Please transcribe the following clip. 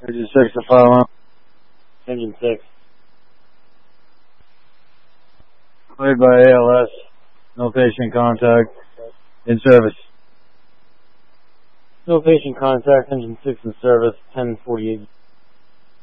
Engine 6 to follow on. Engine 6. Cleared by ALS. No patient contact. In service. No patient contact. Engine 6 in service. 10:48.